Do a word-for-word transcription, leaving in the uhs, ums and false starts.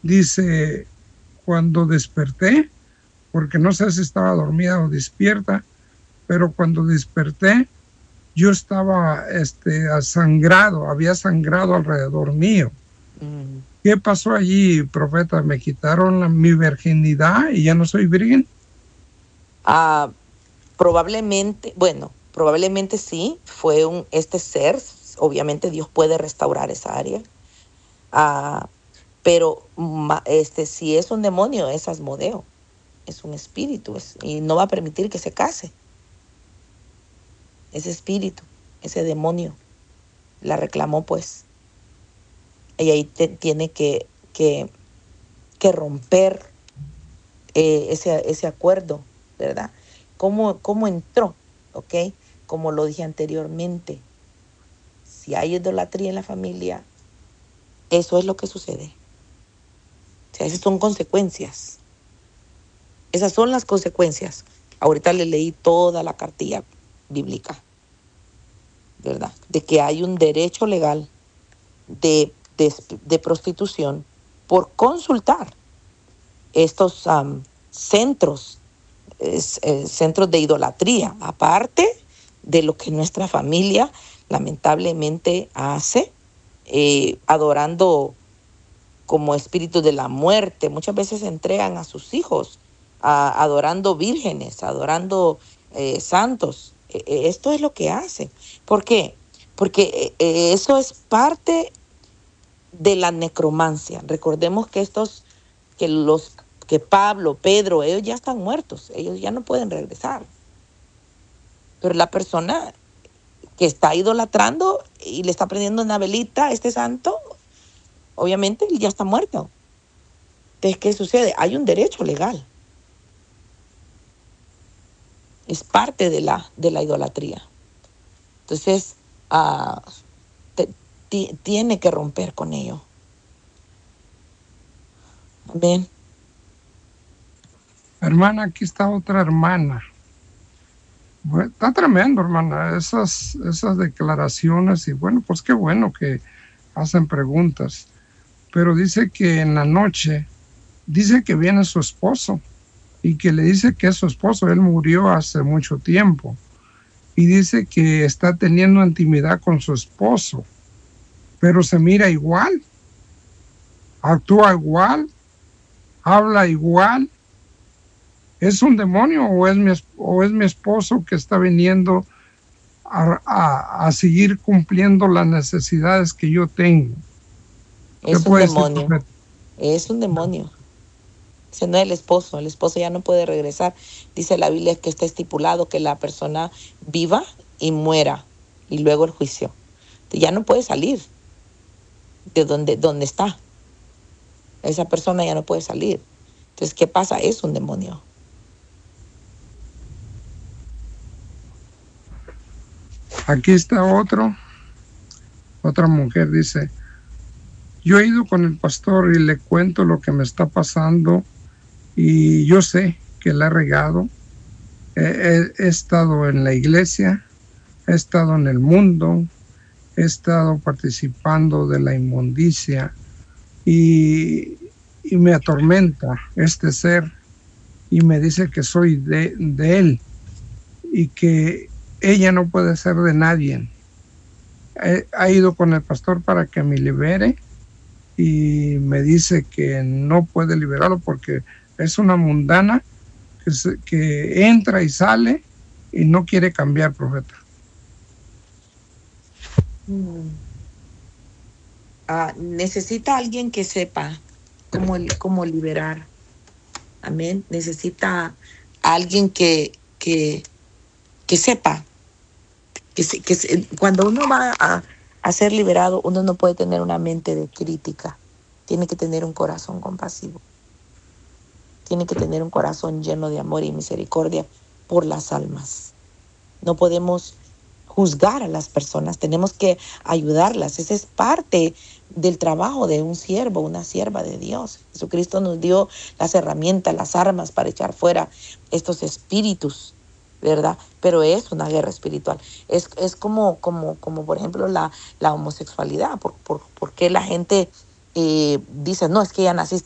dice, cuando desperté, porque no sé si estaba dormida o despierta, pero cuando desperté, yo estaba este, sangrado, había sangrado alrededor mío. Mm. ¿Qué pasó allí, profeta? ¿Me quitaron la, mi virginidad y ya no soy virgen? Ah, probablemente, bueno, probablemente sí, fue un, este ser, obviamente Dios puede restaurar esa área. Ah, pero este, si es un demonio, es Asmodeo, es un espíritu, es, y no va a permitir que se case. Ese espíritu, ese demonio, la reclamó pues. Y ahí te, tiene que, que, que romper eh, ese, ese acuerdo, ¿verdad? ¿Cómo, cómo entró? ¿Ok? Como lo dije anteriormente, si hay idolatría en la familia, eso es lo que sucede. O sea, esas son consecuencias. Esas son las consecuencias. Ahorita le leí toda la cartilla bíblica, ¿verdad? De que hay un derecho legal de, de, de prostitución por consultar estos um, centros, es, eh, centros de idolatría, aparte de lo que nuestra familia lamentablemente hace, eh, adorando como espíritus de la muerte. Muchas veces entregan a sus hijos a, adorando vírgenes, adorando eh, santos. Eh, esto es lo que hacen. ¿Por qué? Porque eh, eso es parte de la necromancia. Recordemos que estos, que los, que Pablo, Pedro, ellos ya están muertos, ellos ya no pueden regresar. Pero la persona que está idolatrando y le está prendiendo una velita a este santo, obviamente él ya está muerto. Entonces, ¿qué sucede? Hay un derecho legal. Es parte de la, de la idolatría. Entonces, uh, te, t- tiene que romper con ello. Amén. Hermana, aquí está otra hermana. Bueno, está tremendo, hermana, esas, esas declaraciones, y bueno, pues qué bueno que hacen preguntas. Pero dice que en la noche, dice que viene su esposo y que le dice que es su esposo, él murió hace mucho tiempo. Y dice que está teniendo intimidad con su esposo, pero se mira igual, actúa igual, habla igual. ¿Es un demonio o es mi, o es mi esposo que está viniendo a, a, a seguir cumpliendo las necesidades que yo tengo? Es un demonio. Decir, es un demonio. Ese no es el esposo. El esposo ya no puede regresar. Dice la Biblia que está estipulado que la persona viva y muera y luego el juicio. Ya no puede salir de donde, donde está. Esa persona ya no puede salir. Entonces, ¿qué pasa? Es un demonio. Aquí está otro. Otra mujer dice, yo he ido con el pastor y le cuento lo que me está pasando y yo sé que la he regado. He, he, he estado en la iglesia, he estado en el mundo, he estado participando de la inmundicia y, y me atormenta este ser y me dice que soy de, de él y que ella no puede ser de nadie. He, ha ido con el pastor para que me libere y me dice que no puede liberarlo porque es una mundana que, se, que entra y sale y no quiere cambiar, profeta. Mm. Ah, necesita alguien que sepa cómo, cómo liberar. Amén. Necesita alguien que, que, que sepa. Que, que cuando uno va a, a ser liberado, uno no puede tener una mente de crítica. Tiene que tener un corazón compasivo. Tiene que tener un corazón lleno de amor y misericordia por las almas. No podemos juzgar a las personas, tenemos que ayudarlas. Esa es parte del trabajo de un siervo, una sierva de Dios. Jesucristo nos dio las herramientas, las armas para echar fuera estos espíritus, ¿verdad? Pero es una guerra espiritual. Es, es como, como, como, por ejemplo, la, la homosexualidad. ¿Por, por, por qué la gente eh, dice, no, es que ya naciste